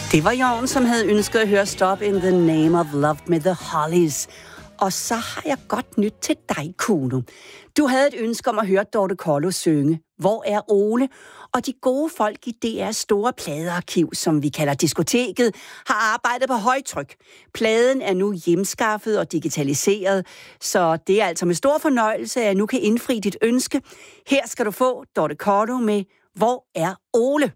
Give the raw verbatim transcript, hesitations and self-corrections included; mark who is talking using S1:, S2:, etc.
S1: Det var Jorn, som havde ønsket at høre Stop in the Name of Love med The Hollies. Og så har jeg godt nyt til dig, Kuno. Du havde et ønske om at høre Dorte Kollo synge Hvor er Ole? Og de gode folk i D R's store pladearkiv, som vi kalder diskoteket, har arbejdet på højtryk. Pladen er nu hjemskaffet og digitaliseret, så det er altså med stor fornøjelse, at jeg nu kan indfri dit ønske. Her skal du få Dorte Kollo med Hvor er Ole?